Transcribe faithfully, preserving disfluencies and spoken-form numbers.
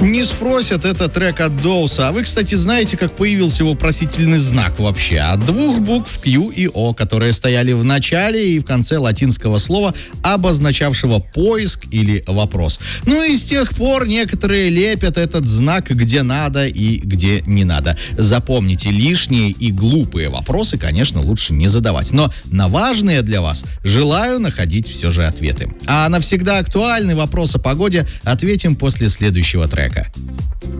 Не спросят, это трек от Доуса. А вы, кстати, знаете, как появился его вопросительный знак вообще? От двух букв Q и O, которые стояли в начале и в конце латинского слова, обозначавшего поиск или вопрос. Ну и с тех пор некоторые лепят этот знак где надо и где не надо. Запомните, лишние и глупые вопросы, конечно, лучше не задавать. Но на важные для вас желаю находить все же ответы. А на всегда актуальный вопрос о погоде ответим после следующего трека.